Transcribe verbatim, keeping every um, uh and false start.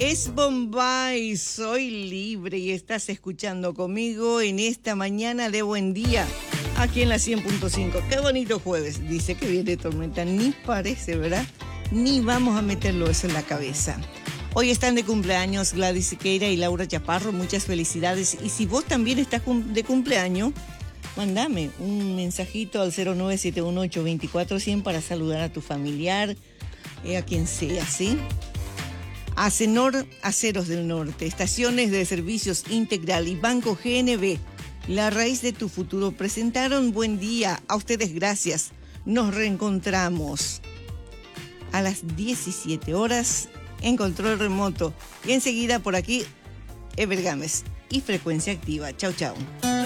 Es Bombay, soy libre y estás escuchando conmigo en esta mañana de buen día, aquí en la cien punto cinco. Qué bonito jueves, dice que viene tormenta, ni parece, ¿verdad? Ni vamos a meterlo eso en la cabeza. Hoy están de cumpleaños Gladys Siqueira y Laura Chaparro, muchas felicidades. Y si vos también estás de cumpleaños, mándame un mensajito al cero nueve siete uno ocho dos cuatro cero cero para saludar a tu familiar, eh, a quien sea, ¿sí? Acenor Aceros del Norte, Estaciones de Servicios Integral y Banco G N B, la raíz de tu futuro, presentaron Buen Día. A ustedes gracias. Nos reencontramos a las diecisiete horas en Control Remoto. Y enseguida por aquí, Ever Gámez y Frecuencia Activa. Chau, chau.